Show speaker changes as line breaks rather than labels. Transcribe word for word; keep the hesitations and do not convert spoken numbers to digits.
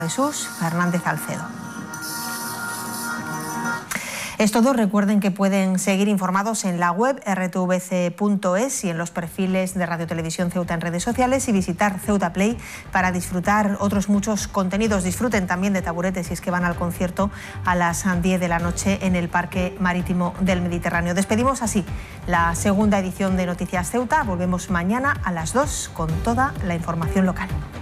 Jesús Fernández Alcedo. Es todo. Recuerden que pueden seguir informados en la web erre te ve ce punto es y en los perfiles de Radio Televisión Ceuta en redes sociales, y visitar Ceuta Play para disfrutar otros muchos contenidos. Disfruten también de Taburete si es que van al concierto a las diez de la noche en el Parque Marítimo del Mediterráneo. Despedimos así la segunda edición de Noticias Ceuta. Volvemos mañana a las dos con toda la información local.